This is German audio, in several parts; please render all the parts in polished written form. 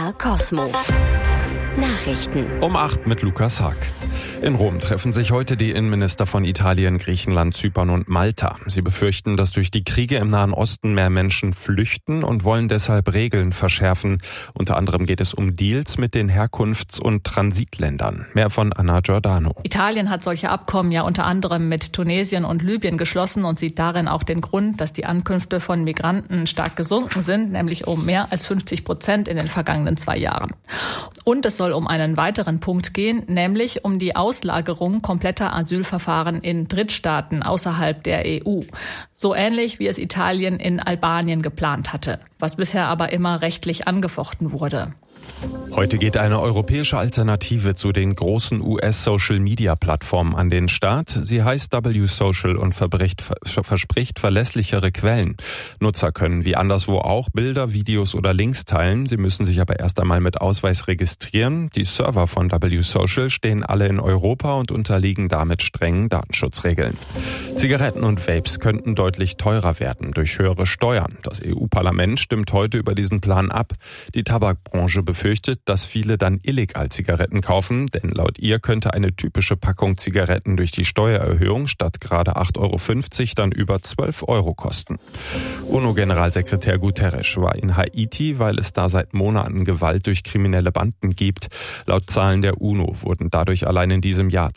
MDR Cosmo. Nachrichten. Um 8 mit Lukas Haag. In Rom treffen sich heute die Innenminister von Italien, Griechenland, Zypern und Malta. Sie befürchten, dass durch die Kriege im Nahen Osten mehr Menschen flüchten und wollen deshalb Regeln verschärfen. Unter anderem geht es um Deals mit den Herkunfts- und Transitländern. Mehr von Anna Giordano. Italien hat solche Abkommen ja unter anderem mit Tunesien und Libyen geschlossen und sieht darin auch den Grund, dass die Ankünfte von Migranten stark gesunken sind, nämlich um mehr als 50% in den vergangenen 2 Jahren. Und es soll um einen weiteren Punkt gehen, nämlich um die Auslagerung kompletter Asylverfahren in Drittstaaten außerhalb der EU. So ähnlich wie es Italien in Albanien geplant hatte, was bisher aber immer rechtlich angefochten wurde. Heute geht eine europäische Alternative zu den großen US-Social-Media-Plattformen an den Start. Sie heißt W-Social und verspricht verlässlichere Quellen. Nutzer können wie anderswo auch Bilder, Videos oder Links teilen. Sie müssen sich aber erst einmal mit Ausweis registrieren. Die Server von W-Social stehen alle in Europa und unterliegen damit strengen Datenschutzregeln. Zigaretten und Vapes könnten deutlich teurer werden durch höhere Steuern. Das EU-Parlament stimmt heute über diesen Plan ab. Die Tabakbranche befürchtet, dass viele dann illegal Zigaretten kaufen, denn laut ihr könnte eine typische Packung Zigaretten durch die Steuererhöhung statt gerade 8,50 € dann über 12 € kosten. UNO-Generalsekretär Guterres war in Haiti, weil es da seit Monaten Gewalt durch kriminelle Banden gibt. Laut Zahlen der UNO wurden dadurch allein in diesem Jahr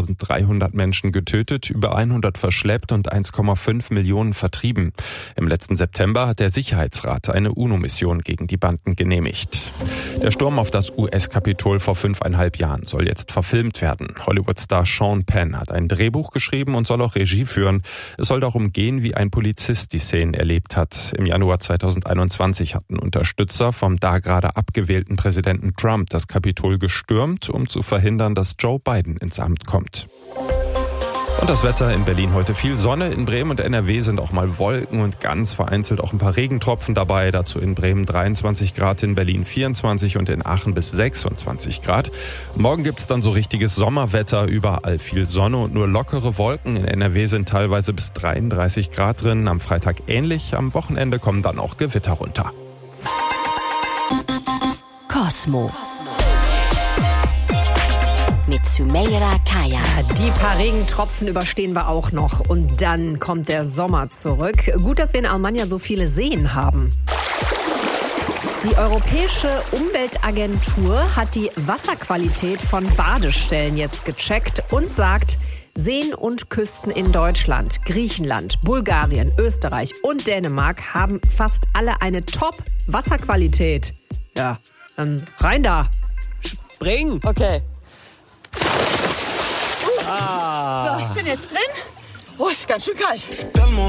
2300 Menschen getötet, über 100 verschleppt und 1,5 Millionen vertrieben. Im letzten September hat der Sicherheitsrat eine UNO-Mission gegen die Banden genehmigt. Der Sturm auf das US-Kapitol vor 5,5 Jahren soll jetzt verfilmt werden. Hollywood-Star Sean Penn hat ein Drehbuch geschrieben und soll auch Regie führen. Es soll darum gehen, wie ein Polizist die Szenen erlebt hat. Im Januar 2021 hatten Unterstützer vom da gerade abgewählten Präsidenten Trump das Kapitol gestürmt, um zu verhindern, dass Joe Biden ins Amt kommt. Und das Wetter in Berlin heute viel Sonne. In Bremen und NRW sind auch mal Wolken und ganz vereinzelt auch ein paar Regentropfen dabei. Dazu in Bremen 23 Grad, in Berlin 24 und in Aachen bis 26 Grad. Morgen gibt's dann so richtiges Sommerwetter, überall viel Sonne und nur lockere Wolken. In NRW sind teilweise bis 33 Grad drin. Am Freitag ähnlich. Am Wochenende kommen dann auch Gewitter runter. Cosmo. Mit Sümeyra Kaya. Die paar Regentropfen überstehen wir auch noch. Und dann kommt der Sommer zurück. Gut, dass wir in Almania so viele Seen haben. Die Europäische Umweltagentur hat die Wasserqualität von Badestellen jetzt gecheckt und sagt, Seen und Küsten in Deutschland, Griechenland, Bulgarien, Österreich und Dänemark haben fast alle eine Top-Wasserqualität. Ja, dann rein da. Spring. Okay. So, ich bin jetzt drin. Oh, ist ganz schön kalt.